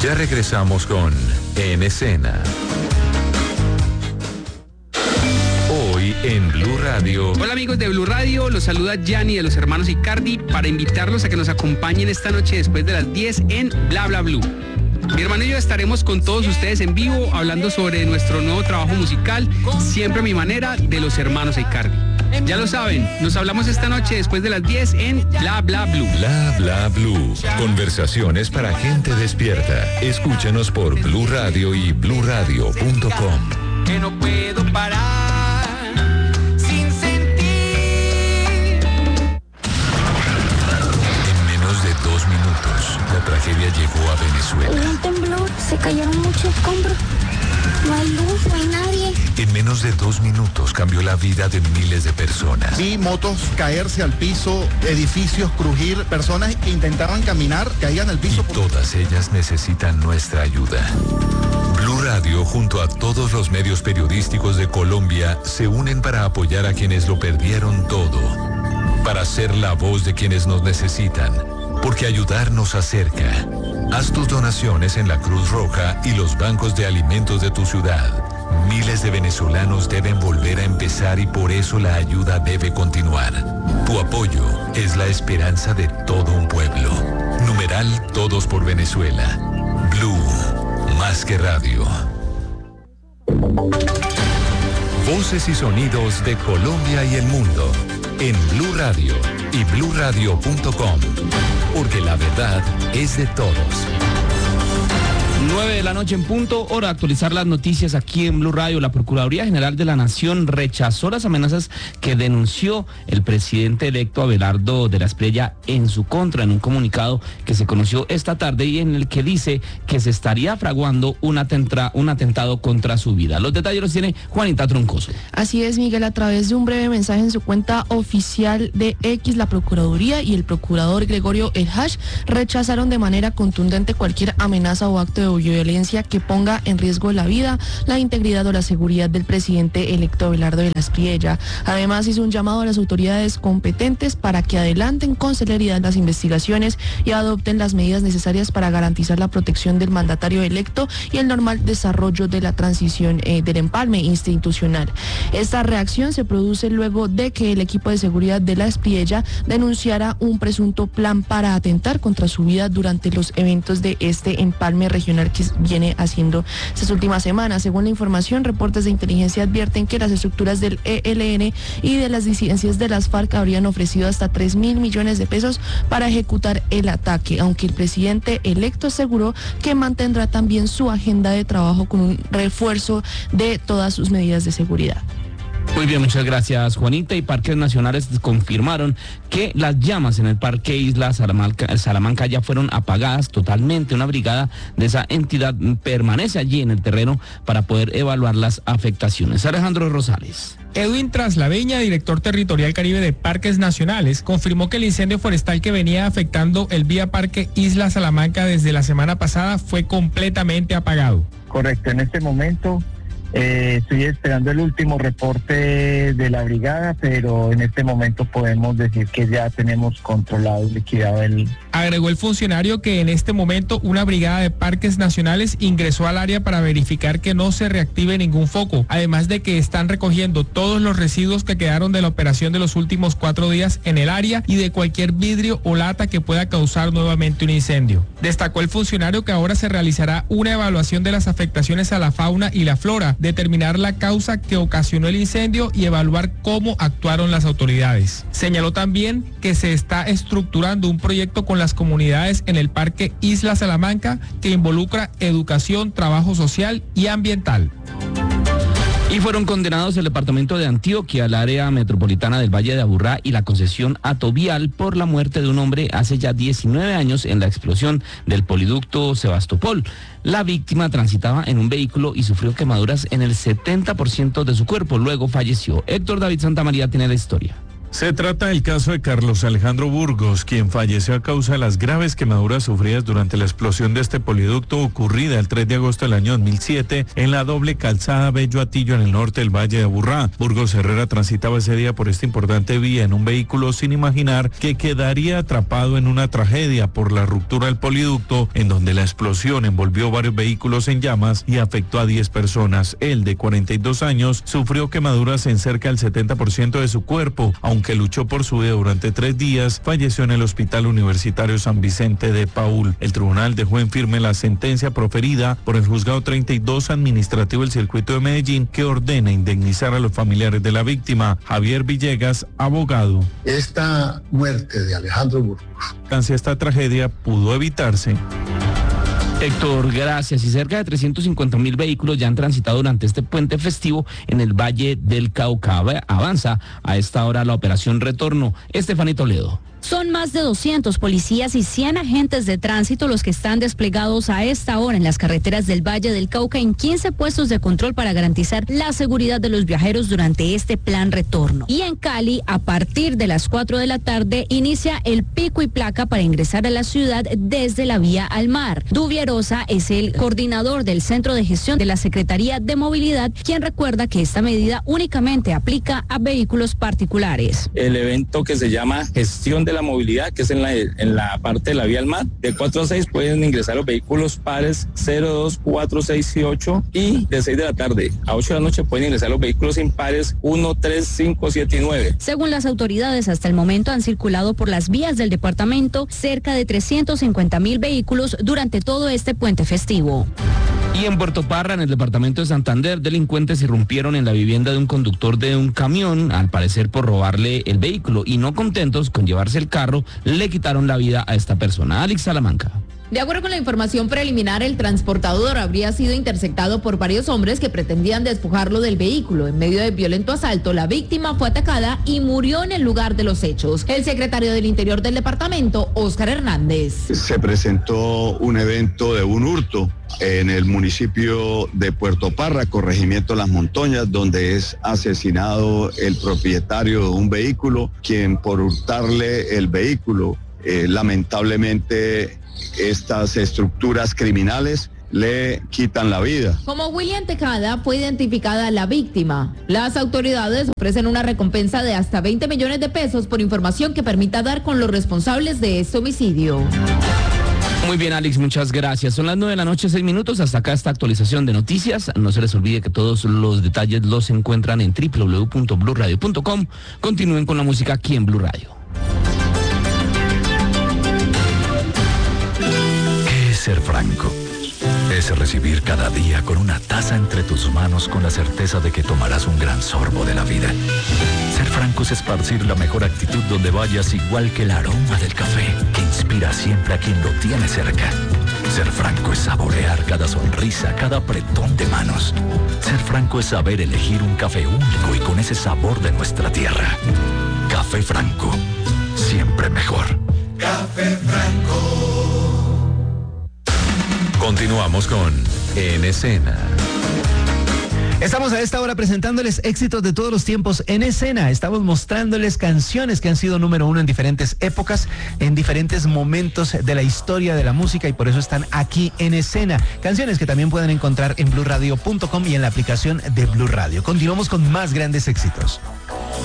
Ya regresamos con En Escena. Hoy en Blue Radio. Hola amigos de Blue Radio, los saluda Gianni de los hermanos Icardi para invitarlos a que nos acompañen esta noche después de las 10 en Bla Bla Blue. Mi hermano y yo estaremos con todos ustedes en vivo hablando sobre nuestro nuevo trabajo musical, Siempre a mi manera, de los hermanos Icardi. Ya lo saben, nos hablamos esta noche después de las 10 en Bla Bla Blue. Bla Bla Blue. Conversaciones para gente despierta. Escúchanos por Blue Radio y bluradio.com. Que no puedo parar sin sentir. En menos de 2 minutos, la tragedia llegó a Venezuela. Hubo un temblor, se cayeron muchos escombros. No hay luz, no hay nadie. En menos de 2 minutos cambió la vida de miles de personas. Vi motos caerse al piso, edificios crujir, personas que intentaban caminar, caían al piso. Y todas ellas necesitan nuestra ayuda. Blue Radio, junto a todos los medios periodísticos de Colombia, se unen para apoyar a quienes lo perdieron todo. Para ser la voz de quienes nos necesitan. Porque ayudar nos acerca. Haz tus donaciones en la Cruz Roja y los bancos de alimentos de tu ciudad. Miles de venezolanos deben volver a empezar y por eso la ayuda debe continuar. Tu apoyo es la esperanza de todo un pueblo. Numeral Todos por Venezuela. Blue, más que radio. Voces y sonidos de Colombia y el mundo en Blue Radio y bluradio.com. Porque la verdad es de todos. 9 de la noche en punto, hora de actualizar las noticias aquí en Blue Radio. La Procuraduría General de la Nación rechazó las amenazas que denunció el presidente electo Abelardo de la Espriella en su contra, en un comunicado que se conoció esta tarde y en el que dice que se estaría fraguando un atentado contra su vida. Los detalles los tiene Juanita Troncoso. Así es, Miguel, a través de un breve mensaje en su cuenta oficial de X, la Procuraduría y el procurador Gregorio El Hash rechazaron de manera contundente cualquier amenaza o acto de violencia que ponga en riesgo la vida, la integridad o la seguridad del presidente electo Abelardo de la Espriella. Además, hizo un llamado a las autoridades competentes para que adelanten con celeridad las investigaciones y adopten las medidas necesarias para garantizar la protección del mandatario electo y el normal desarrollo de la transición del empalme institucional. Esta reacción se produce luego de que el equipo de seguridad de la Espriella denunciara un presunto plan para atentar contra su vida durante los eventos de este empalme regional que viene haciendo estas últimas semanas. Según la información, reportes de inteligencia advierten que las estructuras del ELN y de las disidencias de las FARC habrían ofrecido hasta 3.000 millones de pesos para ejecutar el ataque, aunque el presidente electo aseguró que mantendrá también su agenda de trabajo con un refuerzo de todas sus medidas de seguridad. Muy bien, muchas gracias, Juanita. Y Parques Nacionales confirmaron que las llamas en el Parque Isla Salamanca ya fueron apagadas totalmente. Una brigada de esa entidad permanece allí en el terreno para poder evaluar las afectaciones. Alejandro Rosales. Edwin Traslaveña, director territorial Caribe de Parques Nacionales, confirmó que el incendio forestal que venía afectando el Vía Parque Isla Salamanca desde la semana pasada fue completamente apagado. Correcto, en este momento estoy esperando el último reporte de la brigada, pero en este momento podemos decir que ya tenemos controlado y liquidado el... Agregó el funcionario que en este momento una brigada de Parques Nacionales ingresó al área para verificar que no se reactive ningún foco, además de que están recogiendo todos los residuos que quedaron de la operación de los últimos 4 días en el área y de cualquier vidrio o lata que pueda causar nuevamente un incendio. Destacó el funcionario que ahora se realizará una evaluación de las afectaciones a la fauna y la flora, determinar la causa que ocasionó el incendio y evaluar cómo actuaron las autoridades. Señaló también que se está estructurando un proyecto con las comunidades en el Parque Isla Salamanca que involucra educación, trabajo social y ambiental. Y fueron condenados el departamento de Antioquia, el área metropolitana del Valle de Aburrá y la concesión Atovial por la muerte de un hombre hace ya 19 años en la explosión del poliducto Sebastopol. La víctima transitaba en un vehículo y sufrió quemaduras en el 70% de su cuerpo. Luego falleció. Héctor David Santamaría tiene la historia. Se trata del caso de Carlos Alejandro Burgos, quien falleció a causa de las graves quemaduras sufridas durante la explosión de este poliducto ocurrida el 3 de agosto del año 2007 en la doble calzada Bello-Atillo en el norte del Valle de Aburrá. Burgos Herrera transitaba ese día por esta importante vía en un vehículo sin imaginar que quedaría atrapado en una tragedia por la ruptura del poliducto, en donde la explosión envolvió varios vehículos en llamas y afectó a 10 personas. Él, de 42 años, sufrió quemaduras en cerca del 70% de su cuerpo, aunque luchó por su vida durante 3 días, falleció en el Hospital Universitario San Vicente de Paúl. El tribunal dejó en firme la sentencia proferida por el Juzgado 32 Administrativo del Circuito de Medellín, que ordena indemnizar a los familiares de la víctima. Javier Villegas, abogado. Esta muerte de Alejandro Burgos, esta tragedia pudo evitarse. Héctor, gracias. Y cerca de 350.000 vehículos ya han transitado durante este puente festivo en el Valle del Cauca. Avanza a esta hora la operación Retorno. Estefanía Toledo. Son más de 200 policías y 100 agentes de tránsito los que están desplegados a esta hora en las carreteras del Valle del Cauca en 15 puestos de control para garantizar la seguridad de los viajeros durante este plan retorno. Y en Cali, a partir de las 4 de la tarde, inicia el pico y placa para ingresar a la ciudad desde la vía al mar. Duvierosa es el coordinador del Centro de Gestión de la Secretaría de Movilidad, quien recuerda que esta medida únicamente aplica a vehículos particulares. El evento que se llama Gestión de la Movilidad, que es en la parte de la vía al mar, de 4 a 6 pueden ingresar los vehículos pares 0, 2, 4, 6 y 8, y de 6 de la tarde a 8 de la noche pueden ingresar los vehículos impares 1, 3, 5, 7 y 9. Según las autoridades, hasta el momento han circulado por las vías del departamento cerca de 350.000 vehículos durante todo este puente festivo. Y en Puerto Parra, en el departamento de Santander, delincuentes irrumpieron en la vivienda de un conductor de un camión, al parecer por robarle el vehículo, y no contentos con llevarse el carro, le quitaron la vida a esta persona. Alex Salamanca. De acuerdo con la información preliminar, el transportador habría sido interceptado por varios hombres que pretendían despojarlo del vehículo. En medio de violento asalto, la víctima fue atacada y murió en el lugar de los hechos. El secretario del Interior del departamento, Óscar Hernández. Se presentó un evento de un hurto en el municipio de Puerto Parra, corregimiento Las Montoñas, donde es asesinado el propietario de un vehículo, quien por hurtarle el vehículo, lamentablemente estas estructuras criminales le quitan la vida. Como William Tejada fue identificada la víctima. Las autoridades ofrecen una recompensa de hasta 20 millones de pesos por información que permita dar con los responsables de este homicidio. Muy bien, Alex, muchas gracias. Son las 9:06 p.m. Hasta acá esta actualización de noticias. No se les olvide que todos los detalles los encuentran en www.bluradio.com. Continúen con la música aquí en Blue Radio. Ser franco es recibir cada día con una taza entre tus manos con la certeza de que tomarás un gran sorbo de la vida. Ser franco es esparcir la mejor actitud donde vayas, igual que el aroma del café que inspira siempre a quien lo tiene cerca. Ser franco es saborear cada sonrisa, cada apretón de manos. Ser franco es saber elegir un café único y con ese sabor de nuestra tierra. Café Franco, siempre mejor. Café Franco. Continuamos con En Escena. Estamos a esta hora presentándoles éxitos de todos los tiempos en escena. Estamos mostrándoles canciones que han sido número 1 en diferentes épocas, en diferentes momentos de la historia de la música, y por eso están aquí en escena. Canciones que también pueden encontrar en bluradio.com y en la aplicación de Blue Radio. Continuamos con más grandes éxitos.